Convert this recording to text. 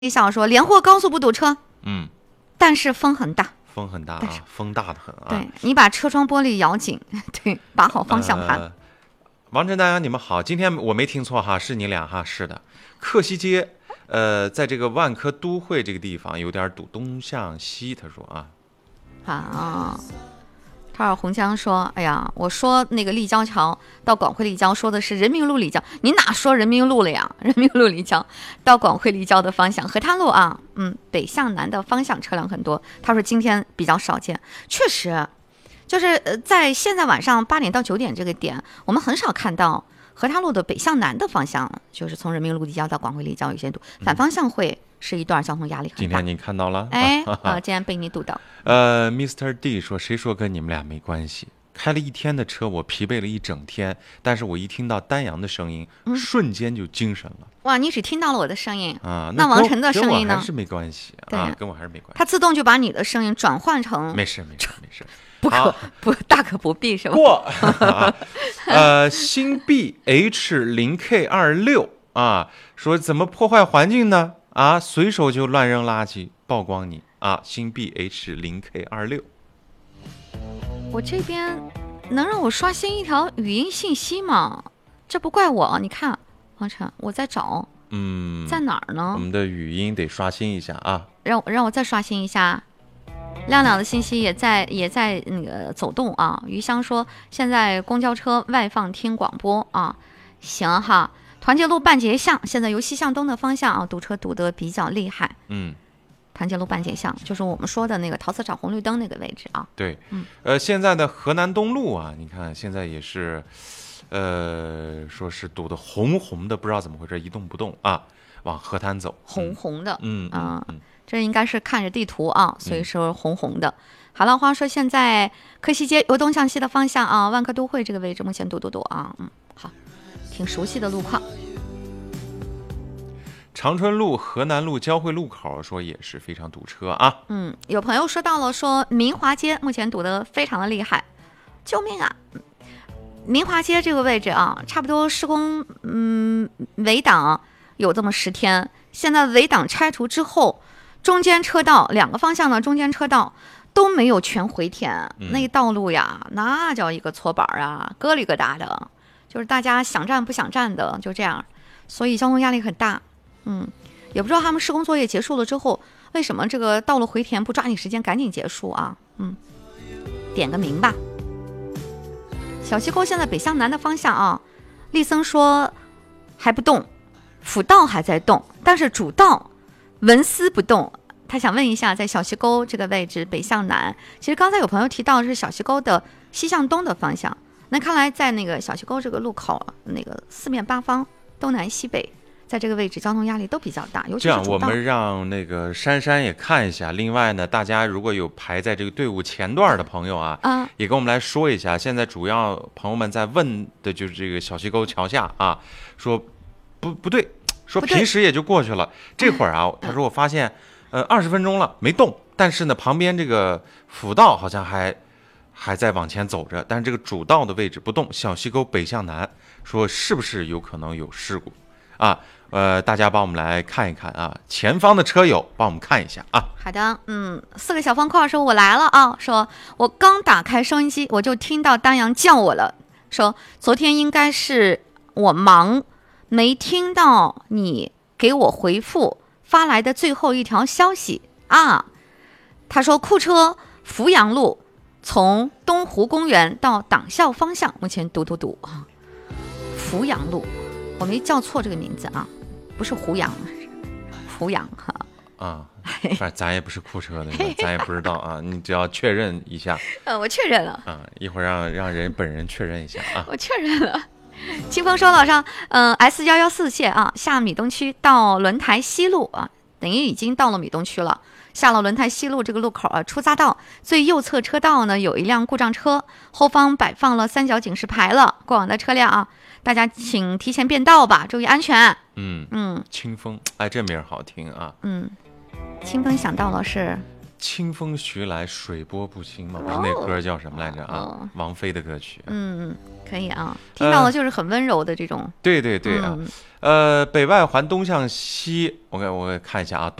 李想说连霍高速不堵车，但是风很大， 风很大啊，风大的很啊。 对，你把车窗玻璃咬紧，对，把好方向盘。 王晨大家你们好，今天我没听错哈，是你俩哈，是的，克西街，在这个万科都会这个地方有点堵，东向西，他说啊。 塔尔洪江说：“哎呀，我说那个立交桥到广汇立交说的是人民路立交，你哪说人民路了呀？人民路立交到广汇立交的方向，河滩路啊，北向南的方向车辆很多。他说今天比较少见，确实，就是在现在晚上8点到9点这个点，我们很少看到河滩路的北向南的方向，就是从人民路立交到广汇立交有些堵，反方向会。”是一段交通压力很大。 今天你看到了？ 竟然被你堵到。 Mr. D 说，谁说跟你们俩没关系？开了一天的车，我疲惫了一整天，但是我一听到丹阳的声音，瞬间就精神了。 哇，你只听到了我的声音啊？那王晨的声音呢？ 跟我还是没关系啊，跟我还是没关系。 它自动就把你的声音转换成…… 没事， 大可不必是吧？ 过。新 BH0K26啊，说怎么破坏环境呢？啊，随手就乱扔垃圾，曝光你啊！新 BH0K26， 我这边能让我刷新一条语音信息吗？这不怪我，你看，王晨，我在找，在哪儿呢？ 我们的语音得刷新一下啊！ 让我再刷新一下。亮亮的信息也在那个走动啊。余香说，现在公交车外放听广播啊，行哈。团结路半截巷现在由西向东的方向啊，堵车堵得比较厉害。团结路半截巷就是我们说的那个陶瓷厂红绿灯那个位置啊。 对，现在的河南东路啊，你看现在也是，说是堵得红红的，不知道怎么回事，一动不动啊，往河滩走， 红红的，这应该是看着地图啊，所以说红红的。好了，话说现在柯西街由东向西的方向啊，万科都会这个位置目前堵啊，好。挺熟悉的路况。 长春路、河南路交汇路口说也是非常堵车啊。 有朋友说到了，说明华街目前堵得非常的厉害，救命啊！明华街这个位置啊，差不多施工围挡有这么10天，现在围挡拆除之后，中间车道2个方向的中间车道都没有全回填，那道路呀，那叫一个搓板啊，咯里咯哒的。就是大家想站不想站的，就这样，所以交通压力很大。也不知道他们施工作业结束了之后，为什么这个道路回填不抓紧时间赶紧结束啊？点个名吧。小西沟现在北向南的方向啊，丽森说还不动，辅道还在动，但是主道文思不动。他想问一下，在小西沟这个位置北向南，其实刚才有朋友提到是小西沟的西向东的方向。那看来在那个小西沟这个路口，那个4面8方东南西北，在这个位置交通压力都比较大，尤其是主道。 这样我们让那个珊也看一下。另外呢，大家如果有排在这个队伍前段的朋友啊，也跟我们来说一下。现在主要朋友们在问的就是这个小西沟桥下啊，说不对，说平时也就过去了，这会儿啊，他说我发现20分钟了没动，但是呢旁边这个辅道好像还在往前走着，但是这个主道的位置不动。小西沟北向南，说是不是有可能有事故啊？大家帮我们来看一看啊，前方的车友帮我们看一下啊。 好的，4个小方块说我来了啊，说我刚打开收音机，我就听到丹阳叫我了，说昨天应该是我忙，没听到你给我回复发来的最后一条消息啊。他说库车扶阳路。从东湖公园到党校方向，目前堵啊。扶阳路，我没叫错这个名字啊，不是胡杨，扶阳哈。 反正咱也不是库车的，咱也不知道啊。你只要确认一下。 我确认了。 一会儿让人本人确认一下啊。 我确认了。清风说早上，S114线啊，下米东区到轮台西路啊，等于已经到了米东区了。下了轮台西路这个路口啊，出匝道最右侧车道呢有一辆故障车，后方摆放了3角警示牌了，过往的车辆啊，大家请提前变道吧，注意安全。 清风，这名儿好听啊。 清风想到了是清风徐来，水波不兴嘛，不是那歌叫什么来着啊？王菲的歌曲。 可以啊，听到了就是很温柔的这种。 对对对啊，北外环东向西，我看一下啊。